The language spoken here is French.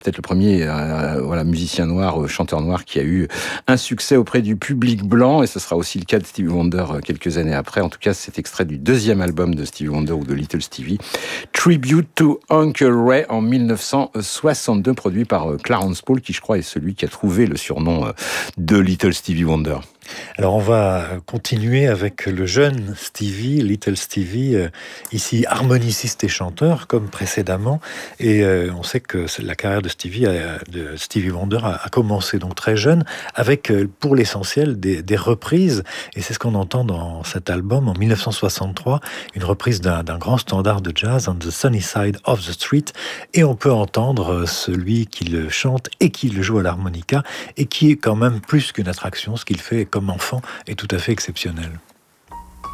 peut-être le premier musicien noir, chanteur noir qui a eu un succès auprès du public blanc, et ce sera aussi le cas de Stevie Wonder quelques années après. En tout cas, c'est extrait du deuxième album de Stevie Wonder ou de Little Stevie, Tribute to Uncle Ray, en 1962, produit par Clarence Paul, qui je crois est celui qui a trouvé le surnom de Little Stevie Wonder. Alors on va continuer avec le jeune Stevie, Little Stevie, ici harmoniciste et chanteur comme précédemment, et on sait que la carrière de Stevie Wonder a commencé donc très jeune avec pour l'essentiel des reprises, et c'est ce qu'on entend dans cet album en 1963, une reprise d'un grand standard de jazz, On the Sunny Side of the Street, et on peut entendre celui qui le chante et qui le joue à l'harmonica, et qui est quand même plus qu'une attraction, ce qu'il fait comme enfant est tout à fait exceptionnel.